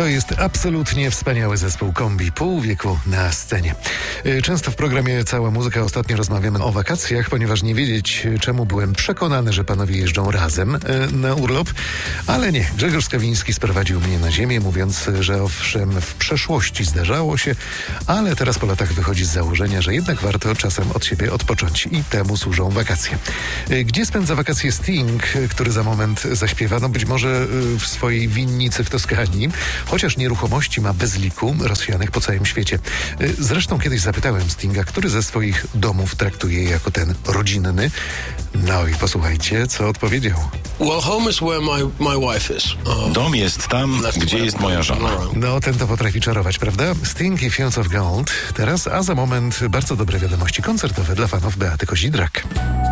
To jest absolutnie wspaniały zespół Kombi, pół wieku na scenie. Często w programie Cała Muzyka ostatnio rozmawiamy o wakacjach, ponieważ nie wiedzieć czemu byłem przekonany, że panowie jeżdżą razem na urlop, ale nie. Grzegorz Skawiński sprowadził mnie na ziemię, mówiąc, że owszem, w przeszłości zdarzało się, ale teraz po latach wychodzi z założenia, że jednak warto czasem od siebie odpocząć i temu służą wakacje. Gdzie spędza wakacje Sting, który za moment zaśpiewa? No być może w swojej winnicy w Toskanii, chociaż nieruchomości ma bez liku, rozsianych po całym świecie. Zresztą kiedyś zapytałem Stinga, który ze swoich domów traktuje je jako ten rodzinny. No i posłuchajcie, co odpowiedział. Well, home is where my wife is. Dom jest tam, gdzie jest moja żona. No, ten to potrafi czarować, prawda? Sting i Fields of Gold. Teraz, a za moment bardzo dobre wiadomości koncertowe dla fanów Beaty Kozidrak.